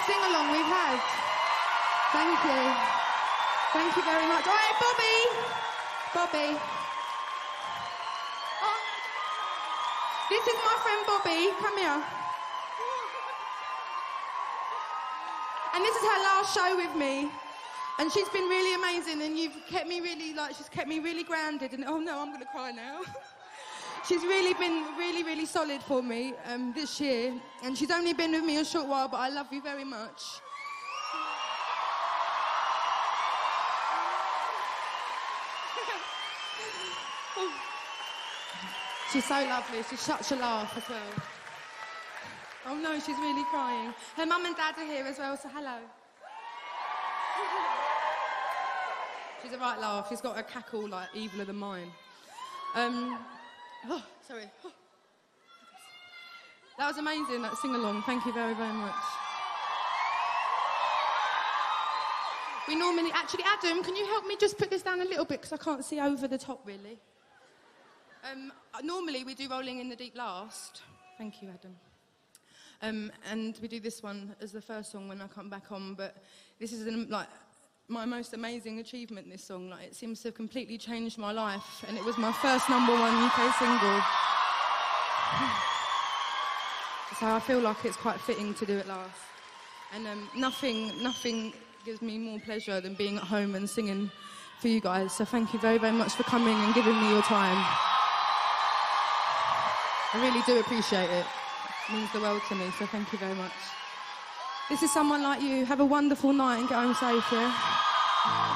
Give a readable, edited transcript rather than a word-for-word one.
sing-along we've had. Thank you. Thank you very much. All right, Bobby. Bobby. Oh, this is my friend Bobby. Come here. And this is her last show with me. And she's been really amazing, and you've kept me really, she's kept me really grounded. And, oh no, I'm going to cry now. She's really been really solid for me this year. And she's only been with me a short while, but I love you very much. She's so lovely. She's such a laugh as well. Oh no, she's really crying. Her mum and dad are here as well, so hello. She's a right laugh. She's got a cackle like eviler than mine. Oh, sorry. Oh. That was amazing, that sing-along. Thank you very much. We normally... Actually, Adam, can you help me just put this down a little bit, because I can't see over the top, really. Normally, we do Rolling in the Deep last. Thank you, Adam. And we do this one as the first song when I come back on, but this is my most amazing achievement, this song. It seems to have completely changed my life, and it was my first #1 UK single. So I feel like it's quite fitting to do it last. And nothing gives me more pleasure than being at home and singing for you guys. So thank you very much for coming and giving me your time. I really do appreciate it. It means the world to me, so thank you very much. This is Someone Like You. Have a wonderful night and get home safe, yeah?